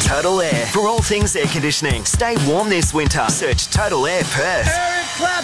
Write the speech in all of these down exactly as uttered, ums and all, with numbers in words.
Total Air. For all things air conditioning, stay warm this winter. Search Total Air Perth. Eric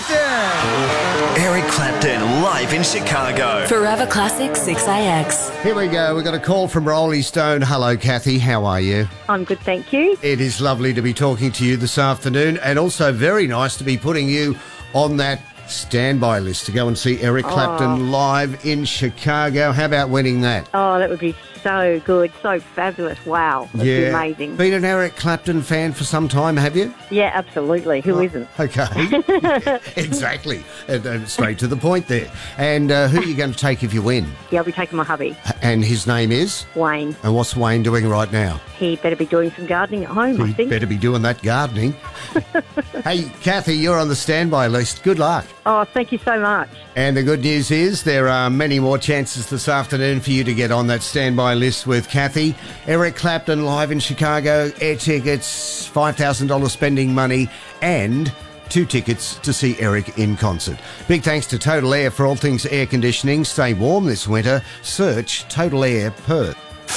Clapton! Eric Clapton, live in Chicago. Forever Classic six A X. Here we go. We've got a call from Rolling Stone. Hello, Kathy. How are you? I'm good, thank you. It is lovely to be talking to you this afternoon, and also very nice to be putting you on that standby list to go and see Eric Clapton Oh. live in Chicago. How about winning that? Oh, that would be so good, so fabulous. Wow, that'd be amazing. Been an Eric Clapton fan for some time, have you? Yeah, absolutely. Who isn't? Okay. Exactly. And, and straight to the point there. And uh, who are you going to take if you win? Yeah, I'll be taking my hubby, And his name is? Wayne. And what's Wayne doing right now? He better be doing some gardening at home, I He think. better be doing that gardening. Hey, Kathy, you're on the standby list. Good luck. Oh, thank you so much. And the good news is there are many more chances this afternoon for you to get on that standby list with Kathy. Eric Clapton live in Chicago, air tickets, five thousand dollars spending money, and two tickets to see Eric in concert. Big thanks to Total Air for all things air conditioning. Stay warm this winter. Search Total Air Perth.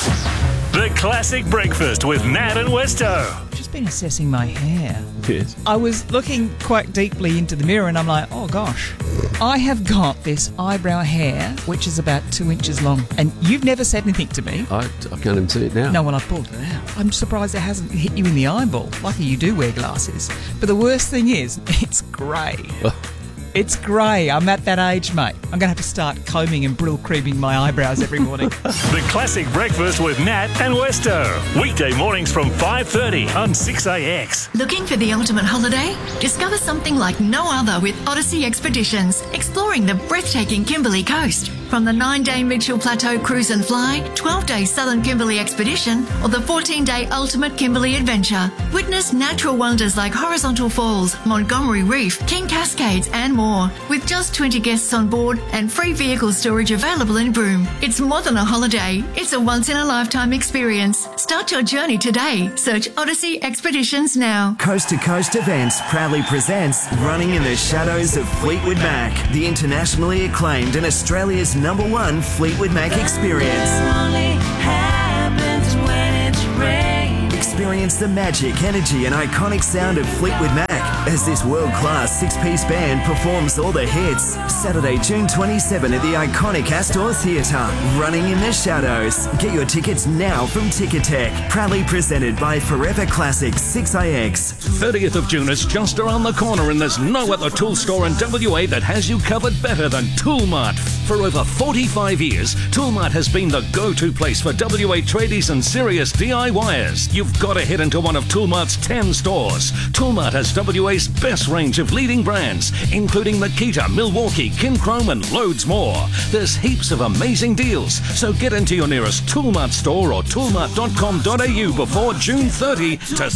The Classic Breakfast with Nat and Westo. Just been assessing my hair. Yes. I was looking quite deeply into the mirror and I'm like, oh gosh, I have got this eyebrow hair which is about two inches long, and you've never said anything to me. I, I can't even see it now. No, when I pulled it out. I'm surprised it hasn't hit you in the eyeball. Lucky you do wear glasses. But the worst thing is, it's grey. It's grey. I'm at that age, mate. I'm going to have to start combing and brill creaming my eyebrows every morning. The Classic Breakfast with Nat and Westo. Weekday mornings from five thirty on six A X. Looking for the ultimate holiday? Discover something like no other with Odyssey Expeditions, exploring the breathtaking Kimberley coast. From the nine-day Mitchell Plateau Cruise and Fly, twelve-day Southern Kimberley Expedition, or the fourteen-day Ultimate Kimberley Adventure. Witness natural wonders like Horizontal Falls, Montgomery Reef, King Cascades, and more. With just twenty guests on board and free vehicle storage available in Broome. It's more than a holiday. It's a once-in-a-lifetime experience. Start your journey today. Search Odyssey Expeditions now. Coast to Coast Events proudly presents Running in the Shadows of Fleetwood Mac, the internationally acclaimed and Australia's number one Fleetwood Mac experience. Experience the magic, energy and iconic sound of Fleetwood Mac as this world-class six-piece band performs all the hits. Saturday, June twenty-seventh at the iconic Astor Theatre. Running in the Shadows. Get your tickets now from Ticketek. Proudly presented by Forever Classic six A X. thirtieth of June is just around the corner, and there's no other tool store in W A that has you covered better than Toolmart. For over forty-five years, Toolmart has been the go-to place for W A tradies and serious D I Y ers. You've got to head into one of Toolmart's ten stores. Toolmart has W A's best range of leading brands, including Makita, Milwaukee, Kinchrome, and loads more. There's heaps of amazing deals, so get into your nearest Toolmart store or toolmart dot com dot a u before June thirtieth to